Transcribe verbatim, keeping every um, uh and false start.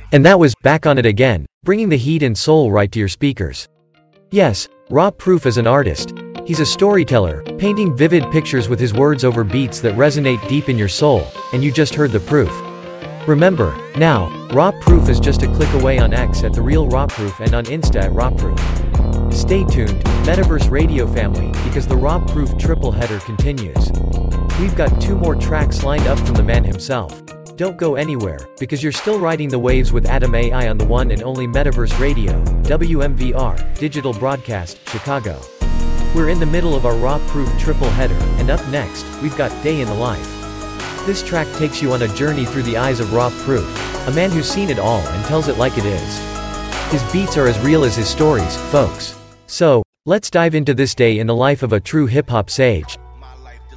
And that was Back on It Again, bringing the heat and soul right to your speakers. Yes, Rob Proof is an artist. He's a storyteller, painting vivid pictures with his words over beats that resonate deep in your soul, and you just heard the proof. Remember, now, Rob Proof is just a click away on X at The Real Rob Proof and on Insta at Rob Proof. Stay tuned, Metaverse Radio family, because the Rob Proof triple header continues. We've got two more tracks lined up from the man himself. Don't go anywhere, because you're still riding the waves with Adam A I on the one and only Metaverse Radio, W M V R, Digital Broadcast, Chicago. We're in the middle of our Rob Proof triple header, and up next, we've got Day in the Life. This track takes you on a journey through the eyes of Rob Proof, a man who's seen it all and tells it like it is. His beats are as real as his stories, folks. So, let's dive into this day in the life of a true hip-hop sage.